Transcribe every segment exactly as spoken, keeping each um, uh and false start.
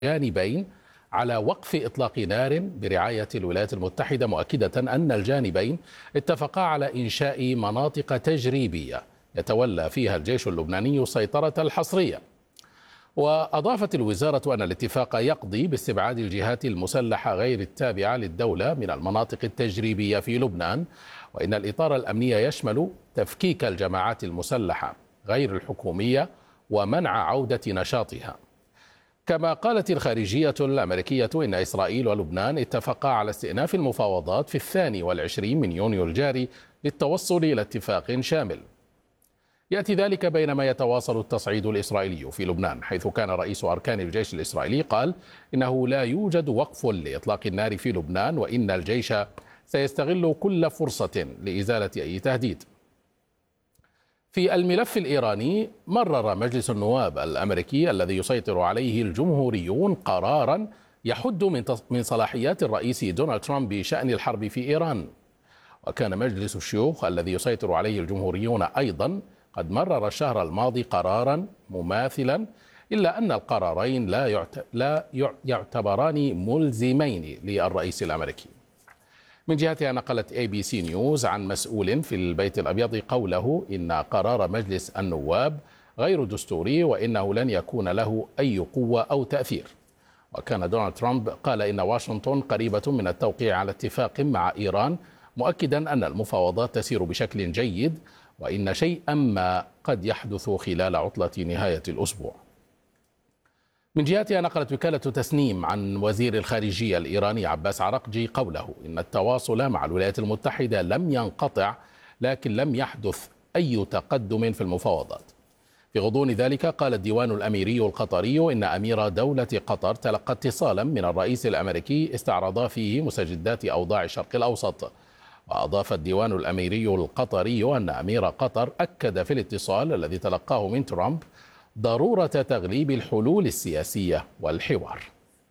الجانبين على وقف إطلاق نار برعاية الولايات المتحدة، مؤكدة أن الجانبين اتفقا على إنشاء مناطق تجريبية يتولى فيها الجيش اللبناني السيطرة الحصرية. وأضافت الوزارة أن الاتفاق يقضي باستبعاد الجهات المسلحة غير التابعة للدولة من المناطق التجريبية في لبنان، وإن الإطار الأمني يشمل تفكيك الجماعات المسلحة غير الحكومية ومنع عودة نشاطها. كما قالت الخارجية الأمريكية إن إسرائيل ولبنان اتفقا على استئناف المفاوضات في الثاني والعشرين من يونيو الجاري للتوصل إلى اتفاق شامل. يأتي ذلك بينما يتواصل التصعيد الإسرائيلي في لبنان، حيث كان رئيس أركان الجيش الإسرائيلي قال إنه لا يوجد وقف لإطلاق النار في لبنان، وإن الجيش سيستغل كل فرصة لإزالة أي تهديد. في الملف الإيراني، مرر مجلس النواب الأمريكي الذي يسيطر عليه الجمهوريون قرارا يحد من من صلاحيات الرئيس دونالد ترامب بشأن الحرب في إيران. وكان مجلس الشيوخ الذي يسيطر عليه الجمهوريون أيضا قد مرر الشهر الماضي قرارا مماثلا، إلا أن القرارين لا لا يعتبران ملزمين للرئيس الأمريكي. من جهتها نقلت اي بي سي نيوز عن مسؤول في البيت الأبيض قوله إن قرار مجلس النواب غير دستوري وإنه لن يكون له أي قوة أو تأثير. وكان دونالد ترامب قال إن واشنطن قريبة من التوقيع على اتفاق مع إيران، مؤكدا أن المفاوضات تسير بشكل جيد وإن شيئا ما قد يحدث خلال عطلة نهاية الأسبوع. من جهتها نقلت وكالة تسنيم عن وزير الخارجية الإيراني عباس عراقجي قوله إن التواصل مع الولايات المتحدة لم ينقطع، لكن لم يحدث أي تقدم في المفاوضات. في غضون ذلك قال الديوان الأميري القطري إن أمير دولة قطر تلقى اتصالا من الرئيس الأمريكي استعرض فيه مستجدات أوضاع الشرق الأوسط. وأضاف الديوان الأميري القطري أن أمير قطر أكد في الاتصال الذي تلقاه من ترامب ضرورة تغليب الحلول السياسية والحوار.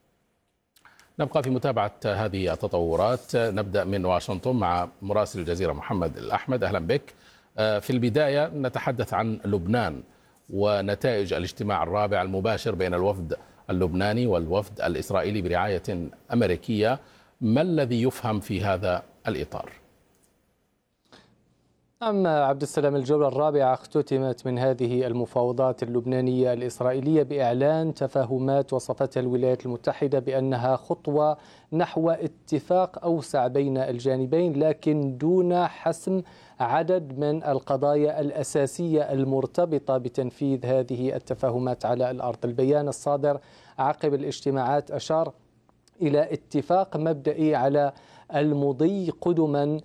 نبقى في متابعة هذه التطورات. نبدأ من واشنطن مع مراسل الجزيرة محمد الأحمد. أهلا بك. في البداية نتحدث عن لبنان ونتائج الاجتماع الرابع المباشر بين الوفد اللبناني والوفد الإسرائيلي برعاية أمريكية. ما الذي يفهم في هذا الإطار؟ نعم عبد السلام، الجولة الرابعة اختتمت من هذه المفاوضات اللبنانية الإسرائيلية بإعلان تفاهمات وصفتها الولايات المتحدة بأنها خطوة نحو اتفاق أوسع بين الجانبين، لكن دون حسم عدد من القضايا الأساسية المرتبطة بتنفيذ هذه التفاهمات على الأرض. البيان الصادر عقب الاجتماعات أشار إلى اتفاق مبدئي على المضي قدما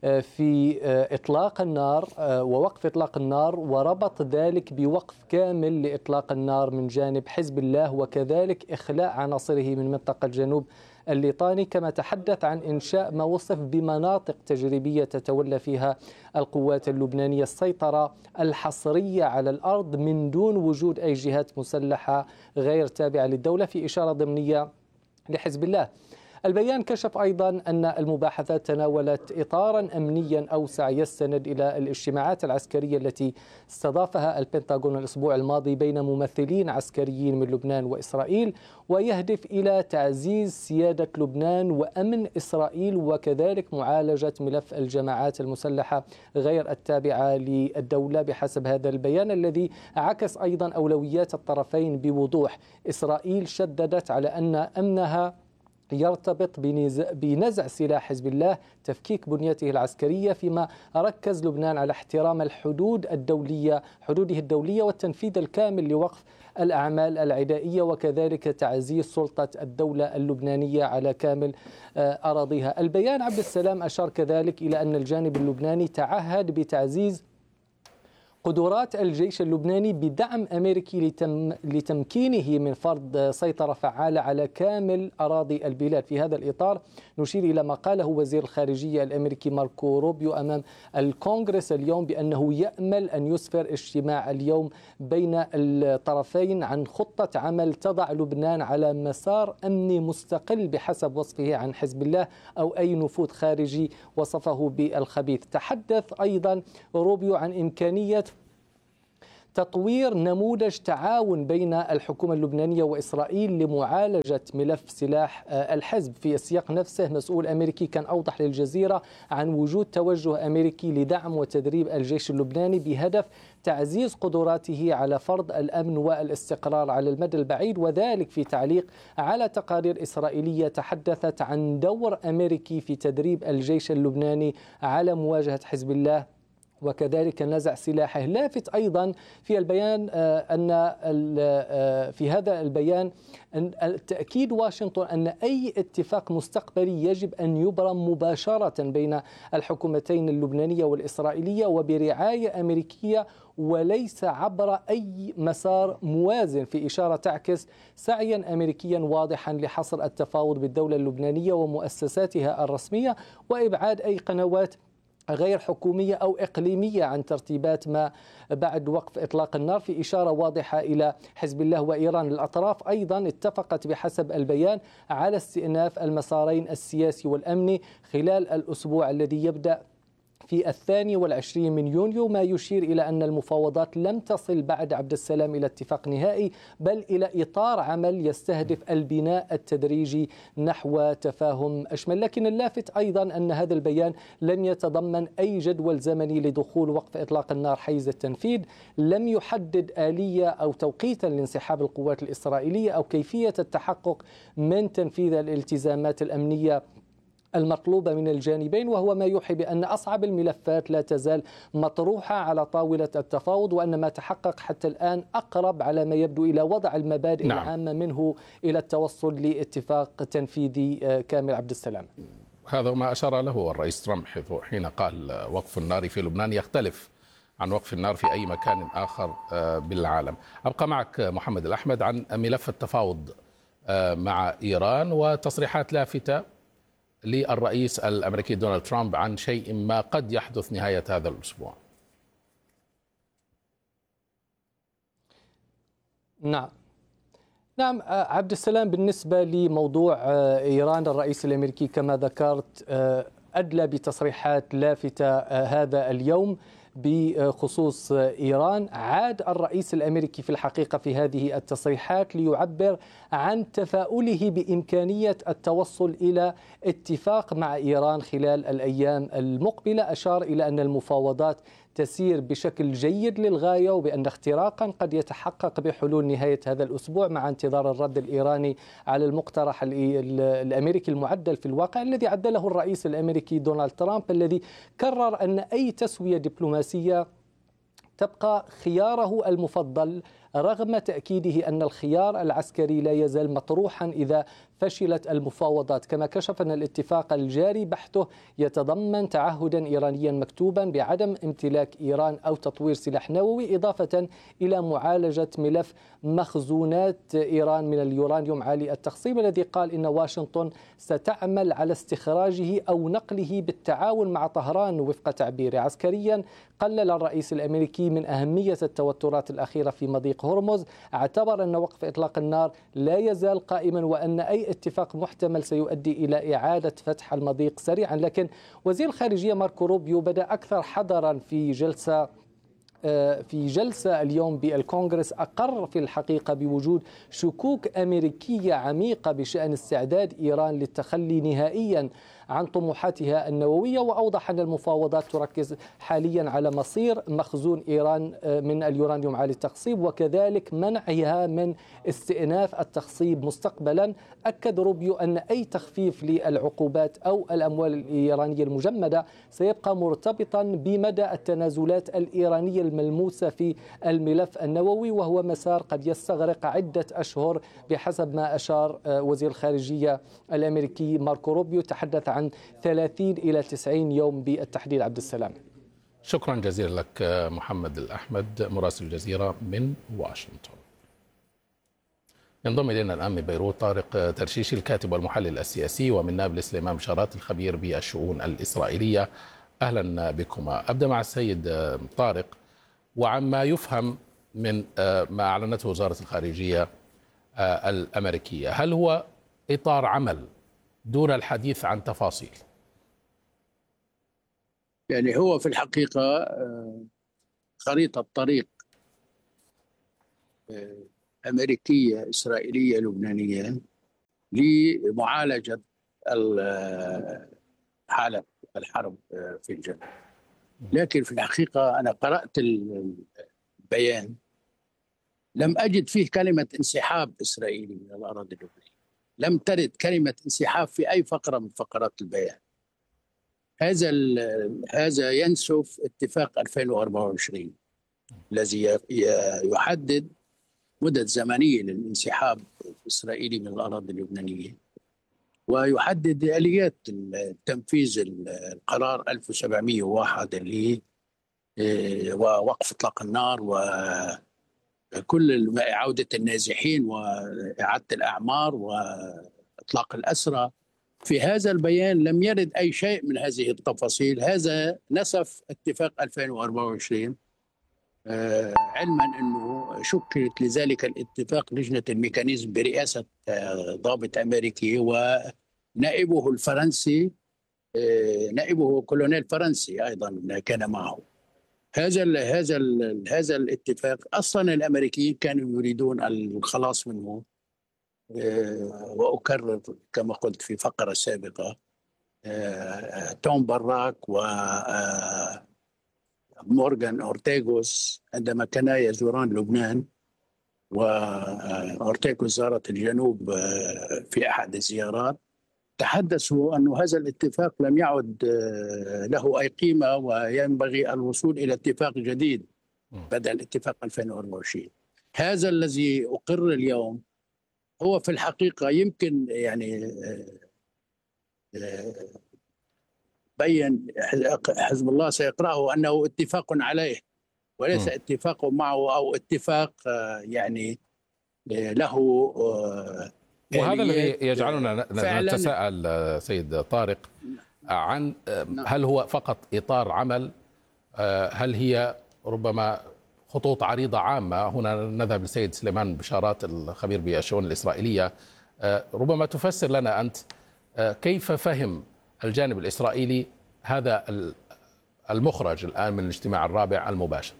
في إطلاق النار ووقف إطلاق النار، وربط ذلك بوقف كامل لإطلاق النار من جانب حزب الله، وكذلك إخلاء عناصره من منطقة الجنوب الليطاني. كما تحدث عن إنشاء ما وصف بمناطق تجريبية تتولى فيها القوات اللبنانية السيطرة الحصرية على الأرض من دون وجود أي جهات مسلحة غير تابعة للدولة، في إشارة ضمنية لحزب الله. البيان كشف أيضا أن المباحثات تناولت إطارا أمنيا أوسع يستند إلى الاجتماعات العسكرية التي استضافها البنتاغون الأسبوع الماضي بين ممثلين عسكريين من لبنان وإسرائيل، ويهدف إلى تعزيز سيادة لبنان وأمن إسرائيل، وكذلك معالجة ملف الجماعات المسلحة غير التابعة للدولة. بحسب هذا البيان الذي عكس أيضا أولويات الطرفين بوضوح، إسرائيل شددت على أن أمنها يرتبط بنزع سلاح حزب الله، تفكيك بنيته العسكرية، فيما ركز لبنان على احترام الحدود الدولية حدوده الدولية والتنفيذ الكامل لوقف الأعمال العدائية، وكذلك تعزيز سلطة الدولة اللبنانية على كامل أراضيها. البيان عبد السلام أشار كذلك إلى أن الجانب اللبناني تعهد بتعزيز قدرات الجيش اللبناني بدعم أمريكي لتم لتمكينه من فرض سيطرة فعالة على كامل أراضي البلاد. في هذا الإطار نشير إلى ما قاله وزير الخارجية الأمريكي ماركو روبيو أمام الكونغرس اليوم بأنه يأمل أن يسفر اجتماع اليوم بين الطرفين عن خطة عمل تضع لبنان على مسار أمني مستقل بحسب وصفه عن حزب الله أو أي نفوذ خارجي وصفه بالخبيث. تحدث أيضا روبيو عن إمكانية تطوير نموذج تعاون بين الحكومة اللبنانية وإسرائيل لمعالجة ملف سلاح الحزب. في السياق نفسه مسؤول أمريكي كان أوضح للجزيرة عن وجود توجه أمريكي لدعم وتدريب الجيش اللبناني بهدف تعزيز قدراته على فرض الأمن والاستقرار على المدى البعيد، وذلك في تعليق على تقارير إسرائيلية تحدثت عن دور أمريكي في تدريب الجيش اللبناني على مواجهة حزب الله وكذلك نزع سلاحه. لافت أيضا في البيان أن في هذا البيان تأكيد واشنطن أن أي اتفاق مستقبلي يجب أن يبرم مباشرة بين الحكومتين اللبنانية والإسرائيلية وبرعاية أمريكية وليس عبر أي مسار موازن، في إشارة تعكس سعيا أمريكيا واضحا لحصر التفاوض بالدولة اللبنانية ومؤسساتها الرسمية وإبعاد أي قنوات غير حكومية أو إقليمية عن ترتيبات ما بعد وقف إطلاق النار، في إشارة واضحة إلى حزب الله وإيران. الأطراف أيضا اتفقت بحسب البيان على استئناف المسارين السياسي والأمني خلال الأسبوع الذي يبدأ في الثاني والعشرين من يونيو، ما يشير إلى أن المفاوضات لم تصل بعد عبد السلام إلى اتفاق نهائي، بل إلى إطار عمل يستهدف البناء التدريجي نحو تفاهم أشمل. لكن اللافت أيضا أن هذا البيان لم يتضمن أي جدول زمني لدخول وقف إطلاق النار حيز التنفيذ، لم يحدد آلية أو توقيتا لانسحاب القوات الإسرائيلية أو كيفية التحقق من تنفيذ الالتزامات الأمنية المطلوبة من الجانبين، وهو ما يوحي بأن أصعب الملفات لا تزال مطروحة على طاولة التفاوض، وأن ما تحقق حتى الآن أقرب على ما يبدو إلى وضع المبادئ نعم. العامة منه إلى التوصل لاتفاق تنفيذي كامل. عبد السلام، هذا ما أشار له الرئيس ترامب حين قال وقف النار في لبنان يختلف عن وقف النار في أي مكان آخر بالعالم. أبقى معك محمد الأحمد عن ملف التفاوض مع إيران وتصريحات لافتة للرئيس الأمريكي دونالد ترامب عن شيء ما قد يحدث نهاية هذا الأسبوع. نعم نعم عبد السلام، بالنسبة لموضوع إيران الرئيس الأمريكي كما ذكرت أدلى بتصريحات لافتة هذا اليوم بخصوص إيران. عاد الرئيس الأمريكي في الحقيقة في هذه التصريحات ليعبر عن تفاؤله بإمكانية التوصل إلى اتفاق مع إيران خلال الأيام المقبلة. أشار إلى أن المفاوضات تسير بشكل جيد للغاية، وبأن اختراقا قد يتحقق بحلول نهاية هذا الأسبوع مع انتظار الرد الإيراني على المقترح الأمريكي المعدل في الواقع الذي عدله الرئيس الأمريكي دونالد ترامب، الذي كرر أن أي تسوية دبلوماسية تبقى خياره المفضل، رغم تأكيده أن الخيار العسكري لا يزال مطروحا إذا فشلت المفاوضات. كما كشف أن الاتفاق الجاري بحثه يتضمن تعهدا إيرانيا مكتوبا بعدم امتلاك إيران أو تطوير سلاح نووي، إضافة إلى معالجة ملف مخزونات إيران من اليورانيوم عالي التخصيب، الذي قال إن واشنطن ستعمل على استخراجه أو نقله بالتعاون مع طهران وفق تعبيره. عسكريا قلل الرئيس الأمريكي من أهمية التوترات الأخيرة في مضيق هرمز، اعتبر أن وقف إطلاق النار لا يزال قائما وأن أي اتفاق محتمل سيؤدي إلى إعادة فتح المضيق سريعا. لكن وزير الخارجية ماركو روبيو بدأ أكثر حذرا في جلسة في جلسة اليوم بالكونغرس، أقر في الحقيقة بوجود شكوك أمريكية عميقة بشأن استعداد إيران للتخلي نهائيا عن طموحاتها النووية، وأوضح أن المفاوضات تركز حاليا على مصير مخزون إيران من اليورانيوم عالي التخصيب وكذلك منعها من استئناف التخصيب مستقبلا. أكد روبيو أن أي تخفيف للعقوبات أو الأموال الإيرانية المجمدة سيبقى مرتبطا بمدى التنازلات الإيرانية الملموسة في الملف النووي، وهو مسار قد يستغرق عدة أشهر بحسب ما أشار وزير الخارجية الأمريكي ماركو روبيو. تحدث عن ثلاثين إلى تسعين يوم بالتحديد. عبد السلام، شكرا جزيلا لك محمد الأحمد مراسل الجزيرة من واشنطن. ينضم إلينا الآن من بيروت طارق ترشيشي الكاتب والمحلل السياسي، ومن نابلس سليمان بشارات الخبير بالشؤون الإسرائيلية. أهلا بكما. أبدأ مع السيد طارق وعما يفهم من ما أعلنته وزارة الخارجية الأمريكية، هل هو إطار عمل دون الحديث عن تفاصيل؟ يعني هو في الحقيقة خريطة طريق أمريكية إسرائيلية لبنانية لمعالجة حالة الحرب في الجنوب. لكن في الحقيقة أنا قرأت البيان، لم أجد فيه كلمة انسحاب إسرائيلي من الأراضي اللبنانية، لم ترد كلمة انسحاب في أي فقرة من فقرات البيان. هذا هذا ينسف اتفاق ألفين وأربعة وعشرين الذي يحدد مدة زمنية للانسحاب الإسرائيلي من الأراضي اللبنانية، ويحدد آليات تنفيذ القرار ألف وسبعمئة وواحد اللي ووقف إطلاق النار وكل عودة النازحين وإعادة الأعمار وإطلاق الأسرى. في هذا البيان لم يرد أي شيء من هذه التفاصيل. هذا نسف اتفاق ألفين وأربعة وعشرين، علما أنه شكلت لذلك الاتفاق لجنة الميكانيزم برئاسة ضابط أمريكي ونائبه الفرنسي، نائبه كولونيل فرنسي أيضا كان معه. هذا ال هذا ال هذا الاتفاق أصلا الأمريكيين كانوا يريدون الخلاص منه، وأكرر كما قلت في فقرة سابقة، توم باراك و مورغان أورتيغوس عندما كانا يزوران لبنان، وأورتيغوس زارت الجنوب في أحد الزيارات، تحدثوا أن هذا الاتفاق لم يعد له أي قيمة وينبغي الوصول إلى اتفاق جديد بدل اتفاق ألفين وأربعة وعشرين. هذا الذي أقر اليوم هو في الحقيقة يمكن يعني بين حزب الله سيقرأه أنه اتفاق عليه وليس م. اتفاق معه أو اتفاق يعني له. وهذا الذي يجعلنا نتساءل سيد طارق عن هل هو فقط إطار عمل، هل هي ربما خطوط عريضة عامة. هنا نذهب للسيد سليمان بشارات الخبير بالشؤون الإسرائيلية، ربما تفسر لنا أنت كيف فهم الجانب الإسرائيلي هذا المخرج الآن من الاجتماع الرابع المباشر.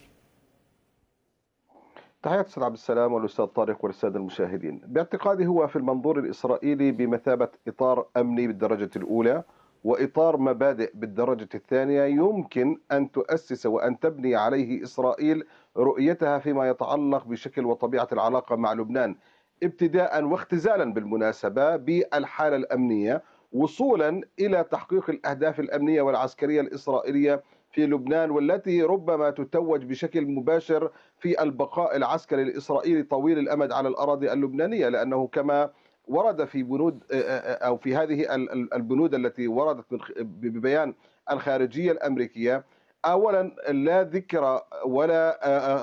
تحياتي أستاذ عبد السلام والأستاذ طارق والسادة المشاهدين. باعتقادي هو في المنظور الإسرائيلي بمثابة إطار أمني بالدرجة الأولى وإطار مبادئ بالدرجة الثانية، يمكن أن تؤسس وأن تبني عليه إسرائيل رؤيتها فيما يتعلق بشكل وطبيعة العلاقة مع لبنان، ابتداء واختزالا بالمناسبة بالحالة الأمنية، وصولا إلى تحقيق الأهداف الأمنية والعسكرية الإسرائيلية في لبنان، والتي ربما تتوج بشكل مباشر في البقاء العسكري الإسرائيلي طويل الأمد على الأراضي اللبنانية، لأنه كما ورد في بنود أو في هذه البنود التي وردت ببيان الخارجية الأمريكية، أولا لا ذكر ولا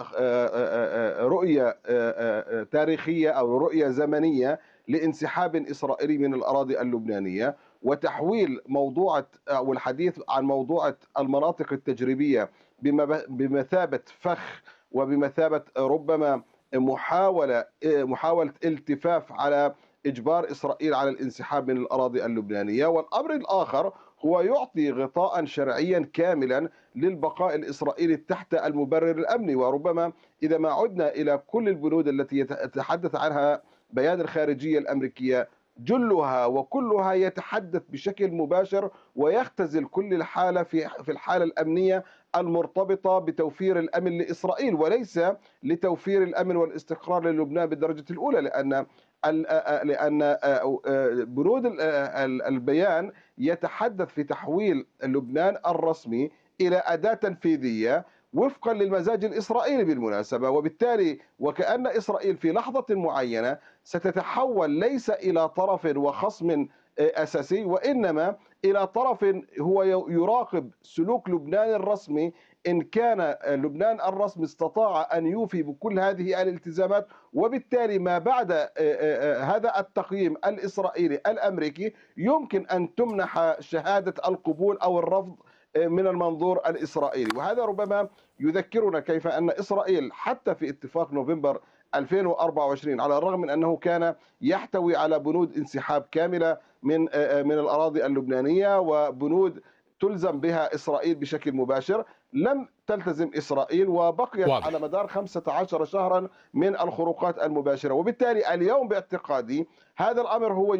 رؤية تاريخية أو رؤية زمنية لانسحاب إسرائيلي من الأراضي اللبنانية وتحويل موضوع أو الحديث عن موضوع المناطق التجريبية بمثابة فخ وبمثابة ربما محاولة محاولة التفاف على إجبار إسرائيل على الانسحاب من الأراضي اللبنانية. والأمر الآخر هو يعطي غطاء شرعيا كاملا للبقاء الإسرائيلي تحت المبرر الأمني. وربما إذا ما عدنا إلى كل البنود التي يتحدث عنها بيان الخارجية الأمريكية، جلها وكلها يتحدث بشكل مباشر ويختزل كل الحالة في في الحالة الأمنية المرتبطة بتوفير الأمن لإسرائيل وليس لتوفير الأمن والاستقرار للبنان بالدرجة الأولى، لأن لأن بنود البيان يتحدث في تحويل لبنان الرسمي إلى أداة تنفيذية وفقا للمزاج الإسرائيلي بالمناسبة، وبالتالي وكأن إسرائيل في لحظة معينة ستتحول ليس إلى طرف وخصم أساسي، وإنما إلى طرف هو يراقب سلوك لبنان الرسمي. إن كان لبنان الرسمي استطاع أن يوفي بكل هذه الالتزامات، وبالتالي ما بعد هذا التقييم الإسرائيلي الأمريكي يمكن أن تمنح شهادة القبول أو الرفض من المنظور الإسرائيلي. وهذا ربما يذكرنا كيف أن إسرائيل حتى في اتفاق نوفمبر ألفين وأربعة وعشرين على الرغم من أنه كان يحتوي على بنود انسحاب كاملة من من الأراضي اللبنانية وبنود تلزم بها إسرائيل بشكل مباشر، لم تلتزم إسرائيل وبقيت واضح. على مدار خمسة عشر شهرا من الخروقات المباشرة. وبالتالي اليوم باعتقادي هذا الأمر هو